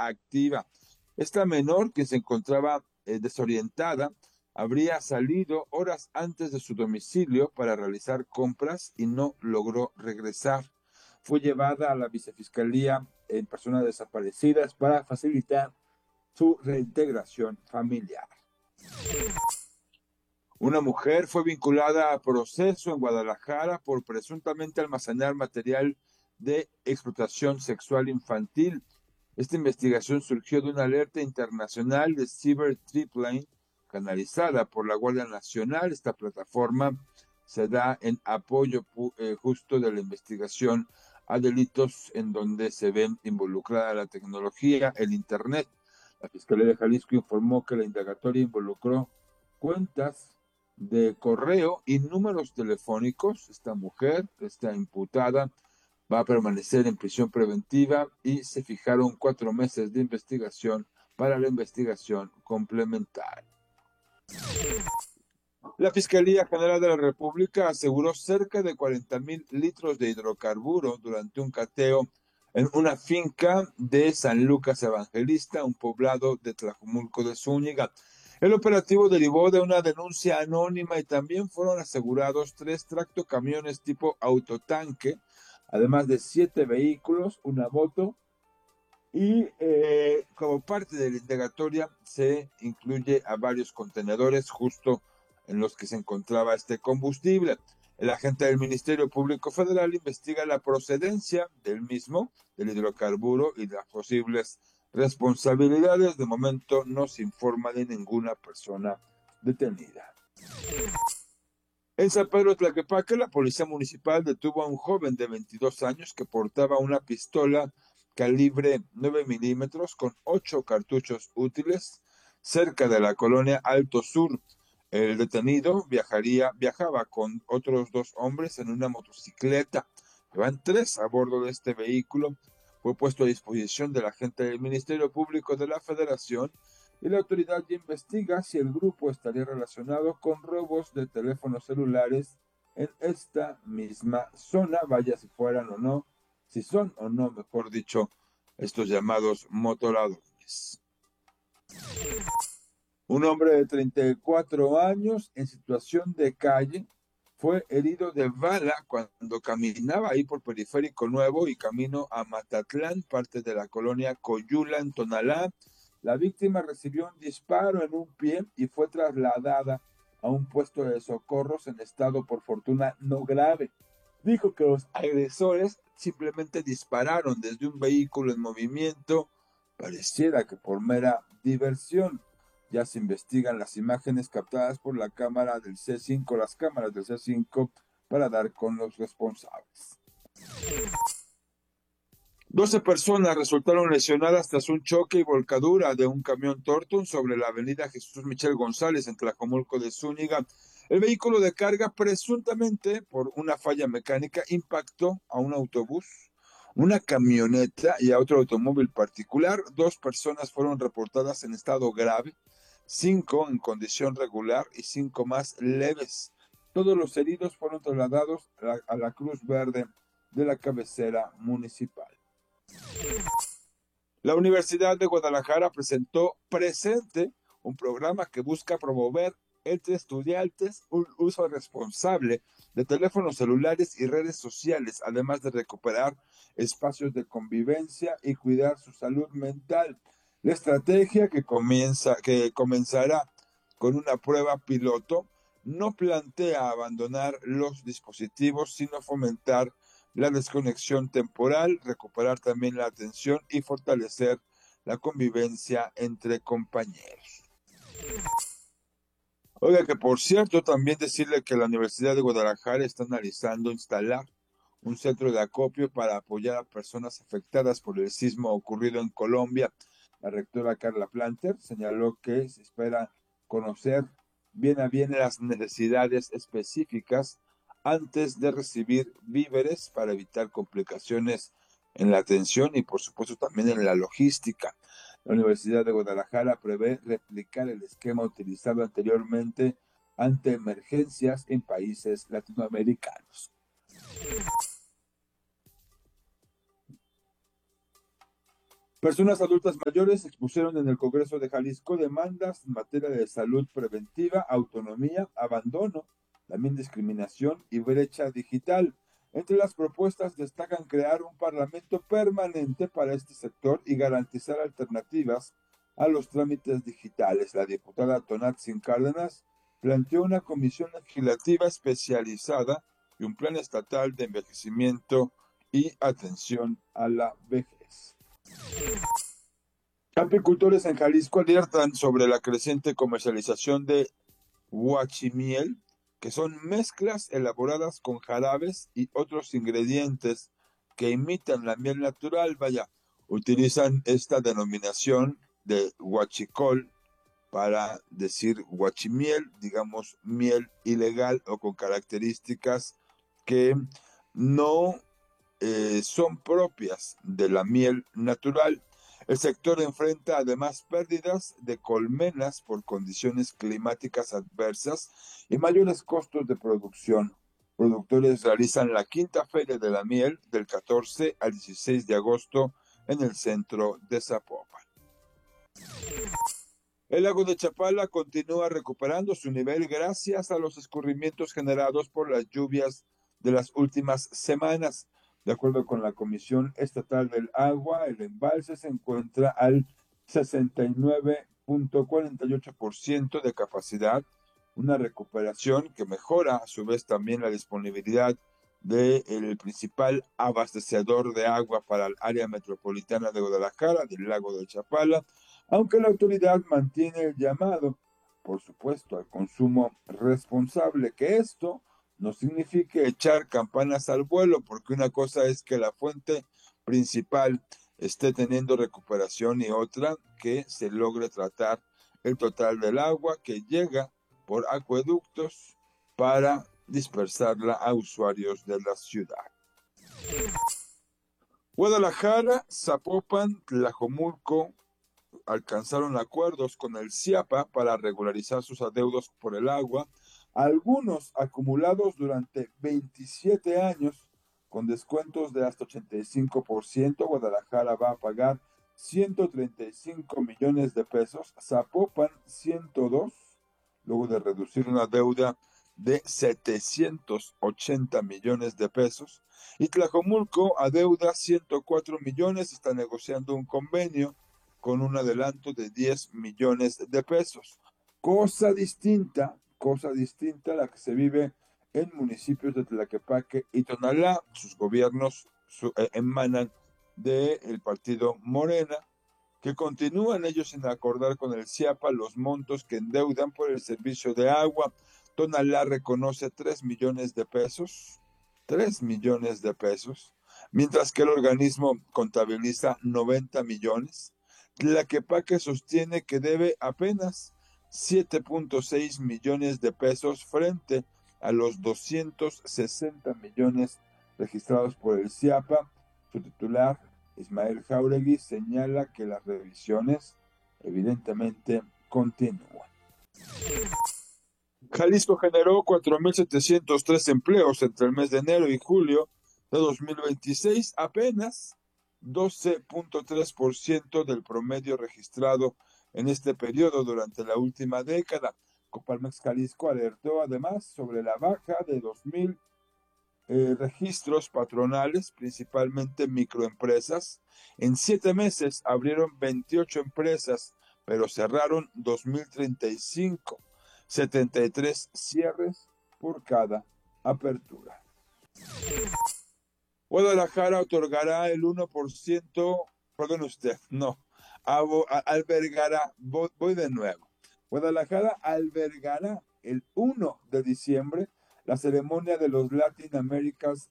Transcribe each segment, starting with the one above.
activa. Esta menor, que se encontraba desorientada, habría salido horas antes de su domicilio para realizar compras y no logró regresar. Fue llevada a la vicefiscalía en personas desaparecidas para facilitar su reintegración familiar. Una mujer fue vinculada a proceso en Guadalajara por presuntamente almacenar material de explotación sexual infantil. Esta investigación surgió de una alerta internacional de Cyber Tripline canalizada por la Guardia Nacional. Esta plataforma se da en apoyo justo de la investigación a delitos en donde se ven involucrada la tecnología, el Internet. La Fiscalía de Jalisco informó que la indagatoria involucró cuentas de correo y números telefónicos. Esta mujer, esta imputada, va a permanecer en prisión preventiva y se fijaron 4 meses de investigación para la investigación complementaria. La Fiscalía General de la República aseguró cerca de 40,000 litros de hidrocarburo durante un cateo en una finca de San Lucas Evangelista, un poblado de Tlajumulco de Zúñiga. El operativo derivó de una denuncia anónima y también fueron asegurados 3 tractocamiones tipo autotanque, además de 7 vehículos, una moto, y como parte de la indagatoria se incluye a varios contenedores justo en los que se encontraba este combustible. El agente del Ministerio Público Federal investiga la procedencia del mismo, del hidrocarburo, y las posibles responsabilidades. De momento no se informa de ninguna persona detenida. En San Pedro Tlaquepaque, la policía municipal detuvo a un joven de 22 años que portaba una pistola calibre 9 milímetros con 8 cartuchos útiles cerca de la colonia Alto Sur. El detenido viajaba con otros 2 hombres en una motocicleta. Van 3 a bordo de este vehículo. Fue puesto a disposición del agente del Ministerio Público de la Federación y la autoridad ya investiga si el grupo estaría relacionado con robos de teléfonos celulares en esta misma zona, vaya si fueran o no, si son o no, mejor dicho, estos llamados motoradores. Un hombre de 34 años en situación de calle fue herido de bala cuando caminaba ahí por Periférico Nuevo y camino a Matatlán, parte de la colonia Coyula, en Tonalá. La víctima recibió un disparo en un pie y fue trasladada a un puesto de socorros en estado por fortuna no grave. Dijo que los agresores simplemente dispararon desde un vehículo en movimiento, pareciera que por mera diversión. Ya se investigan las imágenes captadas por la cámara del C5, las cámaras del C5, para dar con los responsables. 12 personas resultaron lesionadas tras un choque y volcadura de un camión Torton sobre la avenida Jesús Michel González en Tlajomulco de Zúñiga. El vehículo de carga, presuntamente por una falla mecánica, impactó a un autobús, una camioneta y a otro automóvil particular. 2 personas fueron reportadas en estado grave, 5 en condición regular y 5 más leves. Todos los heridos fueron trasladados a la Cruz Verde de la cabecera municipal. La Universidad de Guadalajara presentó Presente, un programa que busca promover entre estudiantes un uso responsable de teléfonos celulares y redes sociales, además de recuperar espacios de convivencia y cuidar su salud mental. La estrategia que comenzará con una prueba piloto no plantea abandonar los dispositivos, sino fomentar la desconexión temporal, recuperar también la atención y fortalecer la convivencia entre compañeros. Oiga, que por cierto, también decirle que la Universidad de Guadalajara está analizando instalar un centro de acopio para apoyar a personas afectadas por el sismo ocurrido en Colombia. La rectora Carla Planter señaló que se espera conocer bien a bien las necesidades específicas antes de recibir víveres para evitar complicaciones en la atención y por supuesto también en la logística. La Universidad de Guadalajara prevé replicar el esquema utilizado anteriormente ante emergencias en países latinoamericanos. Personas adultas mayores expusieron en el Congreso de Jalisco demandas en materia de salud preventiva, autonomía, abandono, también discriminación y brecha digital. Entre las propuestas destacan crear un parlamento permanente para este sector y garantizar alternativas a los trámites digitales. La diputada Tonatzin Cárdenas planteó una comisión legislativa especializada y un plan estatal de envejecimiento y atención a la vejez. Apicultores en Jalisco alertan sobre la creciente comercialización de huachimiel, que son mezclas elaboradas con jarabes y otros ingredientes que imitan la miel natural. Vaya, utilizan esta denominación de huachicol para decir huachimiel, digamos miel ilegal o con características que no son propias de la miel natural. El sector enfrenta además pérdidas de colmenas por condiciones climáticas adversas y mayores costos de producción. Productores realizan la quinta feria de la miel del 14 al 16 de agosto en el centro de Zapopan. El lago de Chapala continúa recuperando su nivel gracias a los escurrimientos generados por las lluvias de las últimas semanas. De acuerdo con la Comisión Estatal del Agua, el embalse se encuentra al 69.48% de capacidad, una recuperación que mejora a su vez también la disponibilidad del principal abastecedor de agua para el área metropolitana de Guadalajara, del lago de Chapala, aunque la autoridad mantiene el llamado, por supuesto, al consumo responsable, que esto no signifique echar campanas al vuelo, porque una cosa es que la fuente principal esté teniendo recuperación y otra que se logre tratar el total del agua que llega por acueductos para dispersarla a usuarios de la ciudad. Guadalajara, Zapopan, Tlajomulco alcanzaron acuerdos con el CIAPA para regularizar sus adeudos por el agua, algunos acumulados durante 27 años, con descuentos de hasta 85%. Guadalajara va a pagar 135 millones de pesos, Zapopan 102, luego de reducir una deuda de 780 millones de pesos, y Tlajomulco adeuda 104 millones, está negociando un convenio con un adelanto de 10 millones de pesos. Cosa distinta a la que se vive en municipios de Tlaquepaque y Tonalá. Sus gobiernos emanan del partido Morena, que continúan ellos sin acordar con el CIAPA los montos que endeudan por el servicio de agua. Tonalá reconoce 3 millones de pesos, mientras que el organismo contabiliza 90 millones. Tlaquepaque sostiene que debe apenas 7.6 millones de pesos frente a los 260 millones registrados por el CIAPA. Su titular, Ismael Jáuregui, señala que las revisiones evidentemente continúan. Jalisco generó 4.703 empleos entre el mes de enero y julio de 2026, apenas 12.3% del promedio registrado en este periodo durante la última década. Coparmex Jalisco alertó además sobre la baja de 2.000 registros patronales, principalmente microempresas. En 7 meses abrieron 28 empresas, pero cerraron 2.035, 73 cierres por cada apertura. Guadalajara otorgará el 1%, perdón usted, no, albergará, voy de nuevo. Guadalajara albergará el 1 de diciembre la ceremonia de los Latin America's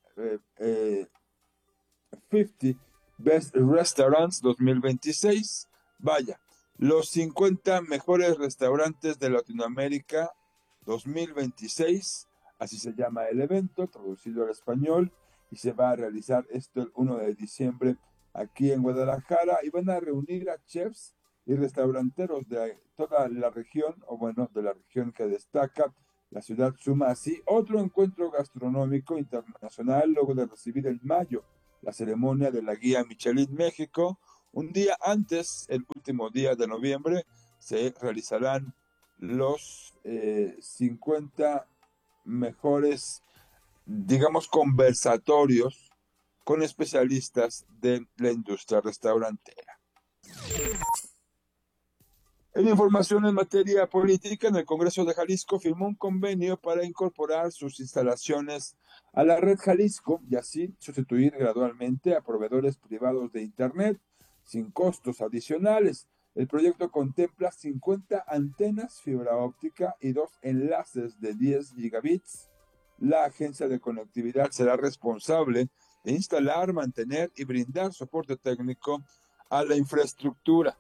50 Best Restaurants 2026. Vaya, los 50 mejores restaurantes de Latinoamérica 2026, así se llama el evento, traducido al español, y se va a realizar esto el 1 de diciembre aquí en Guadalajara, y van a reunir a chefs y restauranteros de toda la región, o bueno, de la región que destaca. La ciudad suma así otro encuentro gastronómico internacional luego de recibir en mayo la ceremonia de la guía Michelin México, Un día antes, el último día de noviembre, se realizarán los 50 mejores, digamos, conversatorios con especialistas de la industria restaurantera. En información en materia política, en el Congreso de Jalisco firmó un convenio para incorporar sus instalaciones a la red Jalisco y así sustituir gradualmente a proveedores privados de Internet sin costos adicionales. El proyecto contempla 50 antenas fibra óptica y 2 enlaces de 10 gigabits. La agencia de conectividad será responsable de instalar, mantener y brindar soporte técnico a la infraestructura.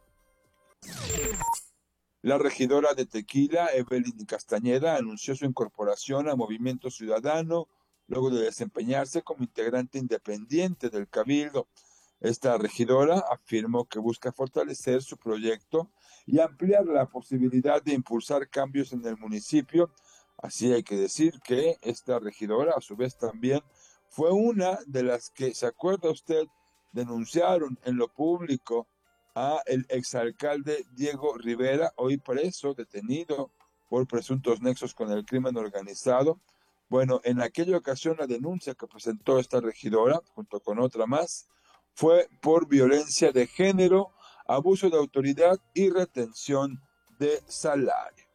La regidora de Tequila, Evelyn Castañeda, anunció su incorporación a Movimiento Ciudadano luego de desempeñarse como integrante independiente del Cabildo. Esta regidora afirmó que busca fortalecer su proyecto y ampliar la posibilidad de impulsar cambios en el municipio. Así hay que decir que esta regidora, a su vez, también fue una de las que, ¿se acuerda usted?, denunciaron en lo público a el exalcalde Diego Rivera, hoy preso, detenido por presuntos nexos con el crimen organizado. Bueno, en aquella ocasión la denuncia que presentó esta regidora, junto con otra más, fue por violencia de género, abuso de autoridad y retención de salario.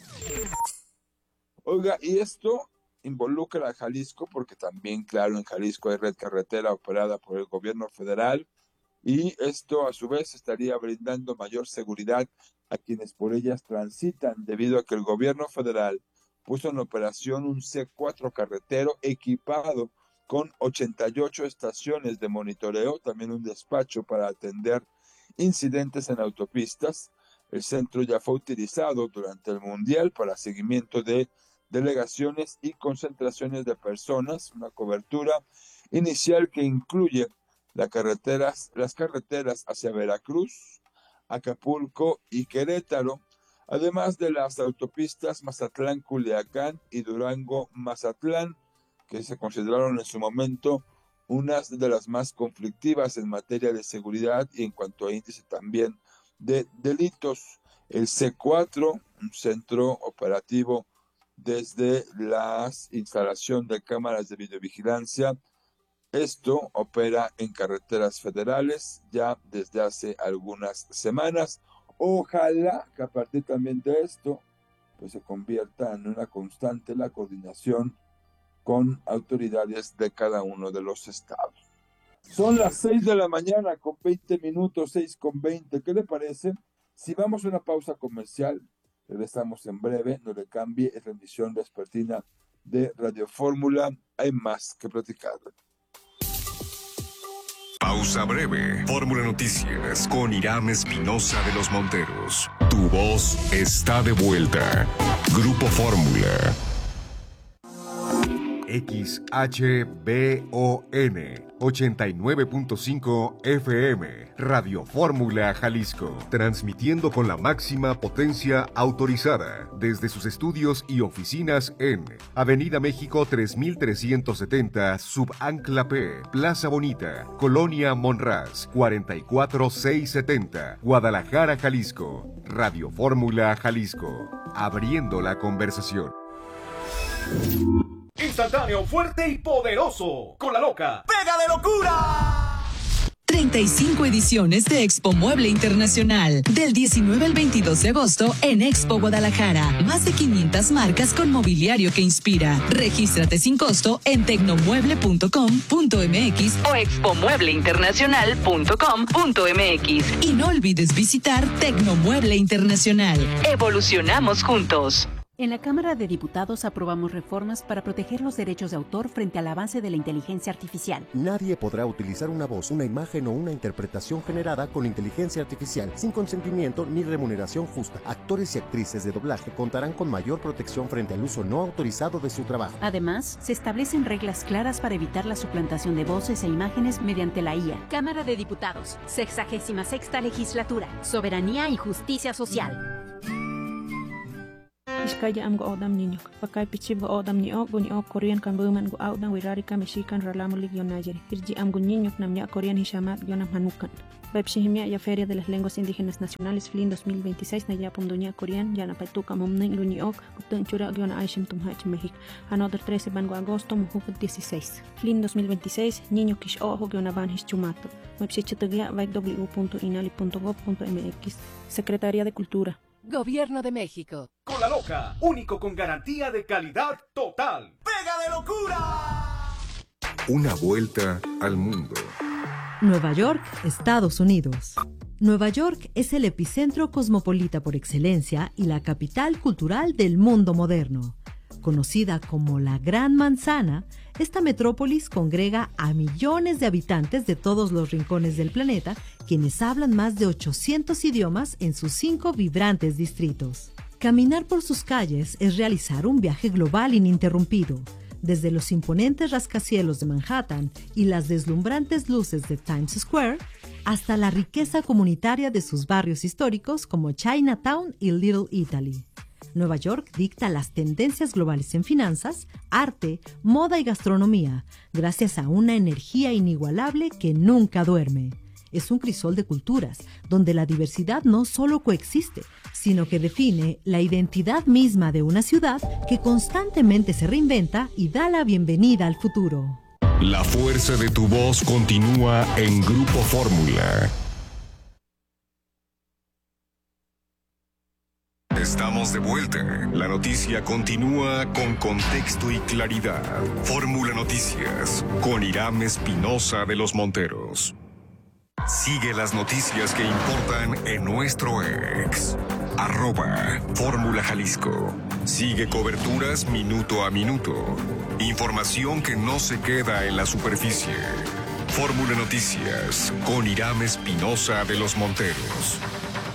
Oiga, y esto involucra a Jalisco porque también, claro, en Jalisco hay red carretera operada por el gobierno federal y esto a su vez estaría brindando mayor seguridad a quienes por ellas transitan debido a que el gobierno federal puso en operación un C4 carretero equipado con 88 estaciones de monitoreo, también un despacho para atender incidentes en autopistas. El centro ya fue utilizado durante el Mundial para seguimiento de delegaciones y concentraciones de personas, una cobertura inicial que incluye las carreteras hacia Veracruz, Acapulco y Querétaro, además de las autopistas Mazatlán-Culiacán y Durango-Mazatlán, que se consideraron en su momento unas de las más conflictivas en materia de seguridad y en cuanto a índice también de delitos. El C4, un centro operativo desde la instalación de cámaras de videovigilancia. Esto opera en carreteras federales ya desde hace algunas semanas. Ojalá que a partir también de esto pues se convierta en una constante la coordinación con autoridades de cada uno de los estados. Son las 6 de la mañana con 20 minutos, 6:20. ¿Qué le parece? Si vamos a una pausa comercial, regresamos en breve, no le cambie, es la emisión vespertina de Radio Fórmula. Hay más que platicar. Pausa breve. Fórmula Noticias con Irán Espinosa de los Monteros. Tu voz está de vuelta. Grupo Fórmula. XHBON 89.5 FM, Radio Fórmula Jalisco, transmitiendo con la máxima potencia autorizada desde sus estudios y oficinas en Avenida México 3370, Subancla P, Plaza Bonita, Colonia Monraz, 44670, Guadalajara, Jalisco. Radio Fórmula Jalisco, abriendo la conversación. Instantáneo, fuerte y poderoso. Con la loca. ¡Pega de locura! 35 ediciones de Expo Mueble Internacional. Del 19 al 22 de agosto en Expo Guadalajara. Más de 500 marcas con mobiliario que inspira. Regístrate sin costo en tecnomueble.com.mx o expomuebleinternacional.com.mx. Y no olvides visitar Tecnomueble Internacional. Evolucionamos juntos. En la Cámara de Diputados aprobamos reformas para proteger los derechos de autor frente al avance de la inteligencia artificial. Nadie podrá utilizar una voz, una imagen o una interpretación generada con inteligencia artificial sin consentimiento ni remuneración justa. Actores y actrices de doblaje contarán con mayor protección frente al uso no autorizado de su trabajo. Además, se establecen reglas claras para evitar la suplantación de voces e imágenes mediante la IA. Cámara de Diputados, 66ª Legislatura, Soberanía y Justicia Social. Iskaya am go odam niño. Pakai pichib go odam ni ok Korean kan buman go outdan wirarika mexican ralamulik yonayeri. Irji am go niño namnya Korean hishamat yonam hanukan. Webshihimia ya Feria de las Lenguas Indígenas Nacionales FLIN 2026 na yapum doña Korean yana paituka momnen luniok utun chura yona aishim tumhach México. Another 13 bango agosto muhuput 16. FLIN 2026 niño kish ojo yona van hischumato. Webshichitugia www.inali.gov.mx. Secretaría de Cultura. Gobierno de México. Con la loca, único con garantía de calidad total. ¡Pega de locura! Una vuelta al mundo. Nueva York, Estados Unidos. Nueva York es el epicentro cosmopolita por excelencia y la capital cultural del mundo moderno. Conocida como la Gran Manzana, esta metrópolis congrega a millones de habitantes de todos los rincones del planeta, quienes hablan más de 800 idiomas en sus 5 vibrantes distritos. Caminar por sus calles es realizar un viaje global ininterrumpido, desde los imponentes rascacielos de Manhattan y las deslumbrantes luces de Times Square, hasta la riqueza comunitaria de sus barrios históricos como Chinatown y Little Italy. Nueva York dicta las tendencias globales en finanzas, arte, moda y gastronomía, gracias a una energía inigualable que nunca duerme. Es un crisol de culturas, donde la diversidad no solo coexiste, sino que define la identidad misma de una ciudad que constantemente se reinventa y da la bienvenida al futuro. La fuerza de tu voz continúa en Grupo Fórmula. Estamos de vuelta. La noticia continúa con contexto y claridad. Fórmula Noticias, con Irán Espinosa de los Monteros. Sigue las noticias que importan en nuestro ex. @Fórmula Jalisco. Sigue coberturas minuto a minuto. Información que no se queda en la superficie. Fórmula Noticias, con Irán Espinosa de los Monteros.